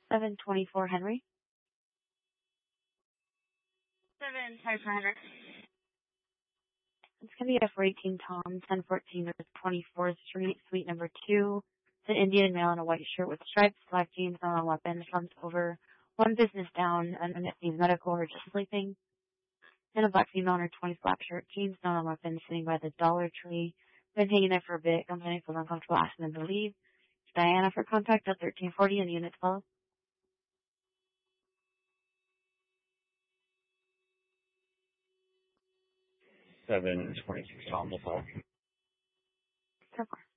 724 Henry. 724 Henry. It's going to be F18 Tom, 1014 North 24th Street, Suite number 2. It's an Indian male in a white shirt with stripes, black jeans, no weapon, slumped over, one business down, and needs medical or just sleeping. And a black female in her 20s black shirt, jeans, no weapon, sitting by the Dollar Tree. Been hanging there for a bit, complaining feels uncomfortable, asking them to leave. Diana for contact at 1340 in the unit 12. 726 Tom will call. So far.